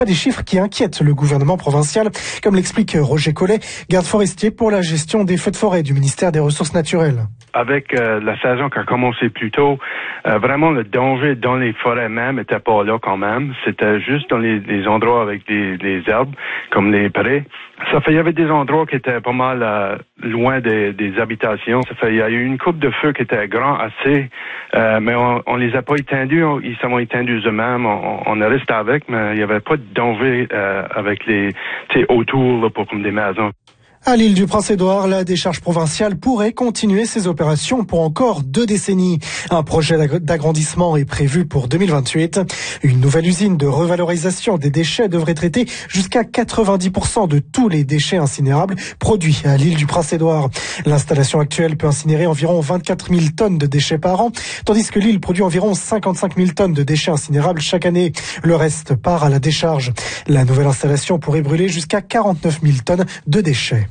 Des chiffres qui inquiètent le gouvernement provincial, comme l'explique Roger Collet, garde forestier pour la gestion des feux de forêt du ministère des Ressources naturelles. Avec la saison qui a commencé plus tôt, vraiment le danger dans les forêts même était pas là quand même. C'était juste dans les endroits avec des herbes, comme les prés. Il y avait des endroits qui étaient pas mal loin des habitations. Il y a eu une coupe de feux qui était grand assez, mais on les a pas étendus. Ils sont étendus eux-mêmes. On est resté avec, mais il y avait pas de danger avec autour là, pour comme des maisons. À l'île du Prince-Édouard, la décharge provinciale pourrait continuer ses opérations pour encore 2 décennies. Un projet d'agrandissement est prévu pour 2028. Une nouvelle usine de revalorisation des déchets devrait traiter jusqu'à 90% de tous les déchets incinérables produits à l'île du Prince-Édouard. L'installation actuelle peut incinérer environ 24 000 tonnes de déchets par an, tandis que l'île produit environ 55 000 tonnes de déchets incinérables chaque année. Le reste part à la décharge. La nouvelle installation pourrait brûler jusqu'à 49 000 tonnes de déchets.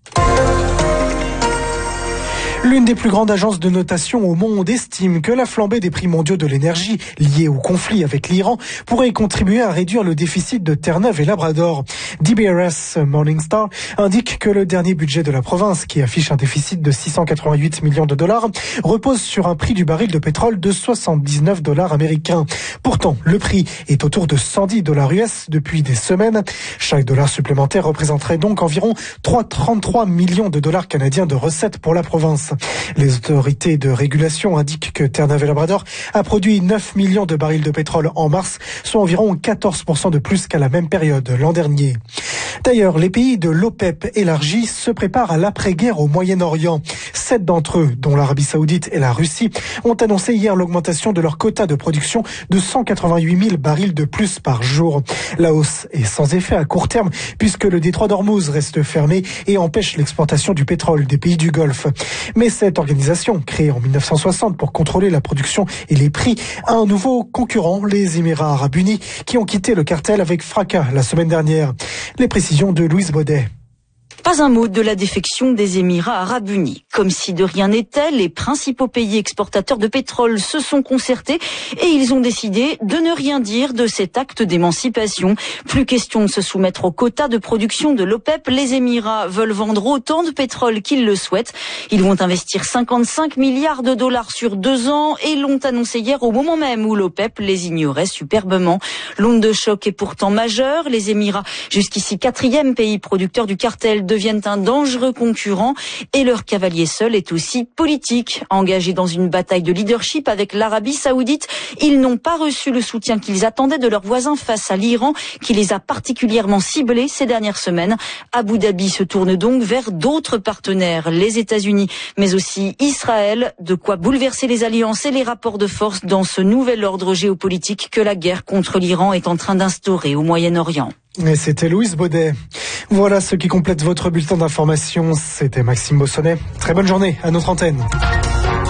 L'une des plus grandes agences de notation au monde estime que la flambée des prix mondiaux de l'énergie liée au conflit avec l'Iran pourrait contribuer à réduire le déficit de Terre-Neuve et Labrador. DBRS Morningstar indique que le dernier budget de la province, qui affiche un déficit de 688 millions de dollars, repose sur un prix du baril de pétrole de 79 dollars américains. Pourtant, le prix est autour de 110 dollars US depuis des semaines. Chaque dollar supplémentaire représenterait donc environ 33 millions de dollars canadiens de recettes pour la province. Les autorités de régulation indiquent que Terre-Neuve et Labrador a produit 9 millions de barils de pétrole en mars, soit environ 14% de plus qu'à la même période l'an dernier. D'ailleurs, les pays de l'OPEP élargi se préparent à l'après-guerre au Moyen-Orient. 7 d'entre eux, dont l'Arabie Saoudite et la Russie, ont annoncé hier l'augmentation de leur quota de production de 188 000 barils de plus par jour. La hausse est sans effet à court terme puisque le détroit d'Ormuz reste fermé et empêche l'exportation du pétrole des pays du Golfe. Mais cette organisation, créée en 1960 pour contrôler la production et les prix, a un nouveau concurrent, les Émirats arabes unis, qui ont quitté le cartel avec fracas la semaine dernière. Les précisions de Louise Baudet. Pas un mot de la défection des Émirats arabes unis. Comme si de rien n'était, les principaux pays exportateurs de pétrole se sont concertés et ils ont décidé de ne rien dire de cet acte d'émancipation. Plus question de se soumettre aux quotas de production de l'OPEP. Les Émirats veulent vendre autant de pétrole qu'ils le souhaitent. Ils vont investir 55 milliards de dollars sur 2 ans et l'ont annoncé hier au moment même où l'OPEP les ignorait superbement. L'onde de choc est pourtant majeure. Les Émirats, jusqu'ici 4e pays producteur du cartel, deviennent un dangereux concurrent et leur cavalier seul est aussi politique. Engagés dans une bataille de leadership avec l'Arabie Saoudite, ils n'ont pas reçu le soutien qu'ils attendaient de leurs voisins face à l'Iran qui les a particulièrement ciblés ces dernières semaines. Abu Dhabi se tourne donc vers d'autres partenaires, les États-Unis, mais aussi Israël, de quoi bouleverser les alliances et les rapports de force dans ce nouvel ordre géopolitique que la guerre contre l'Iran est en train d'instaurer au Moyen-Orient. Et c'était Louise Baudet. Voilà ce qui complète votre bulletin d'information. C'était Maxime Bossonnet. Très bonne journée à notre antenne.